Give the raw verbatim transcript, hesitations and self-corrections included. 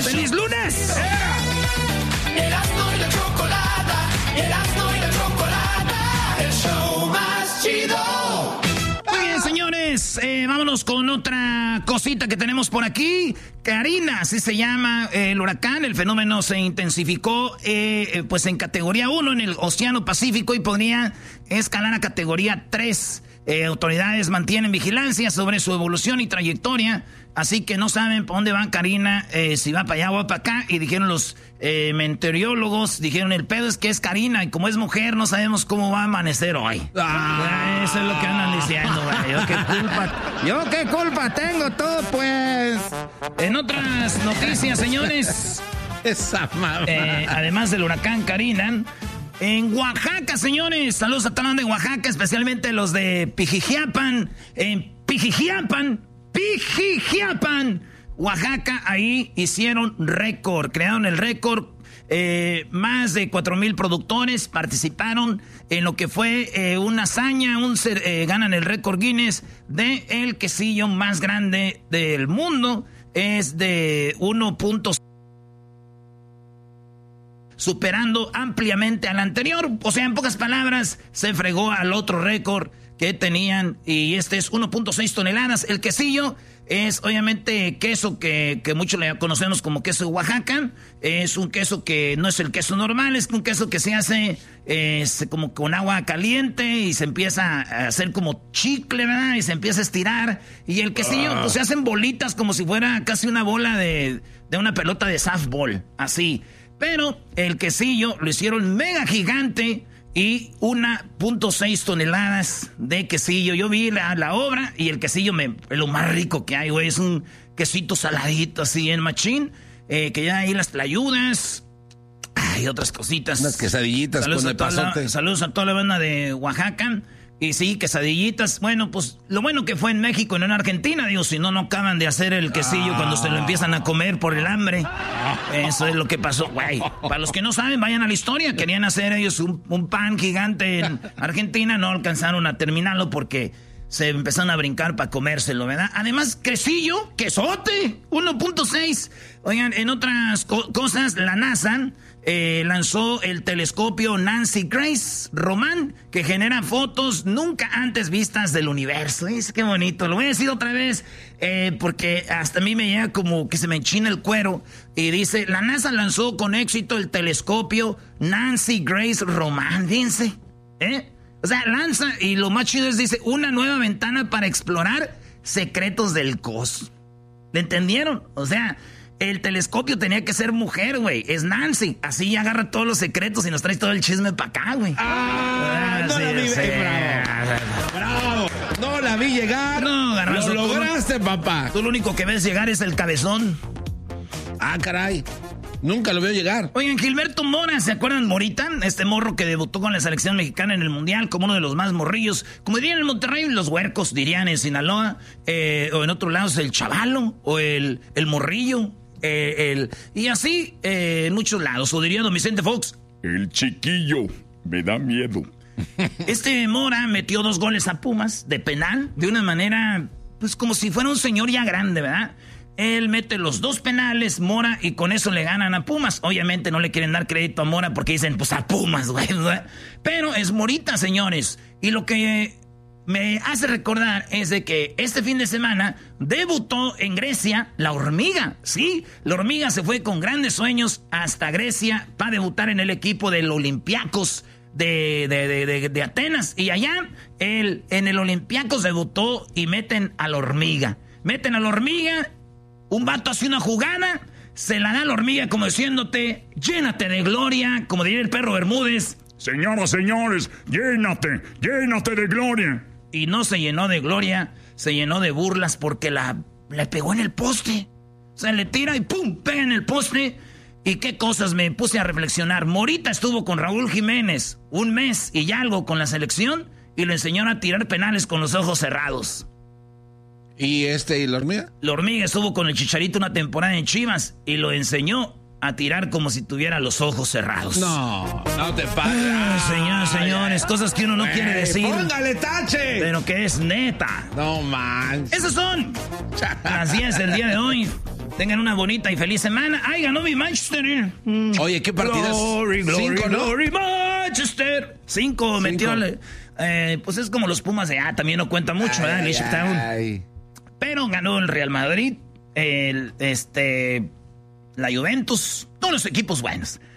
¡Feliz lunes! Erasmo y la chocolata, Erasmo y la chocolata, el show más chido. Muy bien, señores, eh, vámonos con otra cosita que tenemos por aquí. Karina, así se llama eh, el huracán. El fenómeno se intensificó eh, eh, pues en categoría uno en el Océano Pacífico y podría escalar a categoría tres. Eh, autoridades mantienen vigilancia sobre su evolución y trayectoria, así que no saben para dónde va Karina, eh, si va para allá o va para acá. Y dijeron los eh, meteorólogos, dijeron el pedo es que es Karina y como es mujer no sabemos cómo va a amanecer hoy. Ah, eso es lo que andan diciendo, güey. Yo qué culpa, yo qué culpa tengo todo, pues. En otras noticias, señores, esa mamá. Eh, además del huracán Karina, en Oaxaca, señores, saludos a todos de Oaxaca, especialmente los de Pijijiapan, en Pijijiapan, Pijijiapan, Oaxaca, ahí hicieron récord, crearon el récord, eh, más de cuatro mil productores participaron en lo que fue eh, una hazaña, un, eh, ganan el récord Guinness de el quesillo más grande del mundo, es de uno punto cinco. Superando ampliamente al anterior. O sea, en pocas palabras, se fregó al otro récord que tenían. Y este es uno punto seis toneladas. El quesillo es obviamente queso que, que muchos le conocemos como queso Oaxaca. Es un queso que no es el queso normal, es un queso que se hace eh, como con agua caliente y se empieza a hacer como chicle, ¿verdad? Y se empieza a estirar. Y el quesillo, pues se hacen bolitas como si fuera casi una bola de, de una pelota de softball, así. Pero el quesillo lo hicieron mega gigante y uno punto seis toneladas de quesillo. Yo vi la, la obra y el quesillo me, es lo más rico que hay, güey. Es un quesito saladito así en machín, eh, que ya hay las tlayudas, hay otras cositas. Unas quesadillitas saludos con el pasote. La, saludos a toda la banda de Oaxaca. Y sí, quesadillitas. Bueno, pues lo bueno que fue en México y no en Argentina. Digo, si no, no acaban de hacer el quesillo ah. cuando se lo empiezan a comer por el hambre. Eso es lo que pasó, güey. Para los que no saben, vayan a la historia. Querían hacer ellos un, un pan gigante en Argentina. No alcanzaron a terminarlo porque se empezaron a brincar para comérselo, ¿verdad? Además, quesillo, quesote, uno punto seis. Oigan, en otras co- cosas, la NASA eh, lanzó el telescopio Nancy Grace Roman, que genera fotos nunca antes vistas del universo. Es qué bonito. Lo voy a decir otra vez, eh, porque hasta a mí me llega como que se me enchina el cuero. Y dice, la NASA lanzó con éxito el telescopio Nancy Grace Roman. Fíjense, ¿eh? O sea, lanza, y lo más chido es, dice, una nueva ventana para explorar secretos del cosmos. ¿Le entendieron? O sea, el telescopio tenía que ser mujer, güey. Es Nancy. Así agarra todos los secretos y nos trae todo el chisme para acá, güey. ¡Ah! ah no sí, la vi, sí. bravo. ¡Bravo! No la vi llegar. No, Garbanzo, lo lograste, tú, papá. Tú lo único que ves llegar es el cabezón. Ah, caray. Nunca lo veo llegar. Oigan, Gilberto Mora, ¿se acuerdan Morita? Este morro que debutó con la selección mexicana en el Mundial como uno de los más morrillos. Como dirían en Monterrey, los huercos, dirían en Sinaloa. Eh, o en otros lados, el chavalo o el, el morrillo. Eh, el, y así eh, en muchos lados. O diría don Vicente Fox, el chiquillo me da miedo. Este Mora metió dos goles a Pumas de penal de una manera, pues como si fuera un señor ya grande, ¿verdad? Él mete los dos penales, Mora, y con eso le ganan a Pumas. Obviamente no le quieren dar crédito a Mora porque dicen, pues a Pumas, güey. Pero es Morita, señores. Y lo que me hace recordar es de que este fin de semana debutó en Grecia la hormiga. Sí, la hormiga se fue con grandes sueños hasta Grecia para debutar en el equipo del Olympiacos de, de, de, de, de Atenas. Y allá él, en el Olympiacos debutó y meten a la hormiga. Meten a la hormiga. Un vato hace una jugada, se la da a la hormiga como diciéndote, llénate de gloria, como diría el perro Bermúdez. Señoras, señores, llénate, llénate de gloria. Y no se llenó de gloria, se llenó de burlas porque la le pegó en el poste. O sea, le tira y pum, pega en el poste. Y qué cosas me puse a reflexionar. Morita estuvo con Raúl Jiménez un mes y ya algo con la selección y lo enseñaron a tirar penales con los ojos cerrados. ¿Y este y la hormiga? La hormiga estuvo con el Chicharito una temporada en Chivas y lo enseñó a tirar como si tuviera los ojos cerrados. No, no te pases. Ay, señores, señores, cosas que uno no Ey, quiere decir. ¡Póngale tache! Pero que es neta. No manches. Esas son las diez del día de hoy. Tengan una bonita y feliz semana. ¡Ay, ganó mi Manchester! Mm. Oye, ¿qué partidas? Glory, glory, Cinco, ¿no? glory, Manchester. Cinco, Cinco. metió... Eh, pues es como los Pumas de... Ah, también no cuenta mucho, ¿verdad? El Town. Pero ganó el Real Madrid, el, este, la Juventus, todos los equipos buenos.